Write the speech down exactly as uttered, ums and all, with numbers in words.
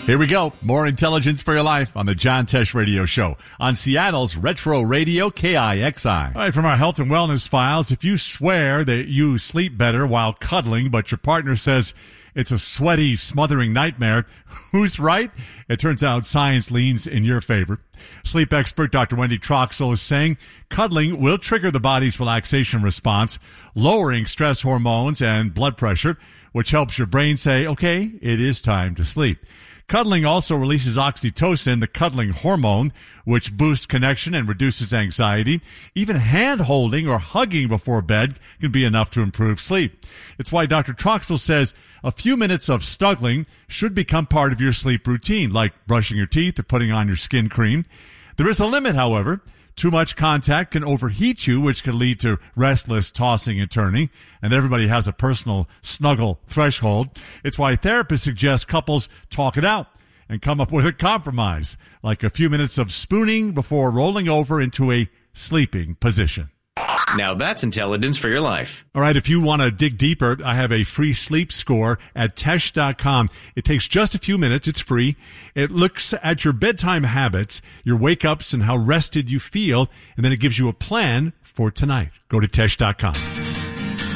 Here we go. More intelligence for your life on the John Tesh Radio Show on Seattle's Retro Radio K I X I. All right, from our health and wellness files, if you swear that you sleep better while cuddling, but your partner says it's a sweaty, smothering nightmare, who's right? It turns out science leans in your favor. Sleep expert Doctor Wendy Troxel is saying cuddling will trigger the body's relaxation response, lowering stress hormones and blood pressure, which helps your brain say, okay, it is time to sleep. Cuddling also releases oxytocin, the cuddling hormone, which boosts connection and reduces anxiety. Even hand-holding or hugging before bed can be enough to improve sleep. It's why Doctor Troxel says a few minutes of snuggling should become part of your sleep routine, like brushing your teeth or putting on your skin cream. There is a limit, however. Too much contact can overheat you, which can lead to restless tossing and turning, and everybody has a personal snuggle threshold. It's why therapists suggest couples talk it out and come up with a compromise, like a few minutes of spooning before rolling over into a sleeping position. Now that's intelligence for your life. All right, if you want to dig deeper, I have a free sleep score at Tesh dot com. It takes just a few minutes. It's free. It looks at your bedtime habits, your wake-ups, and how rested you feel, and then it gives you a plan for tonight. Go to Tesh dot com.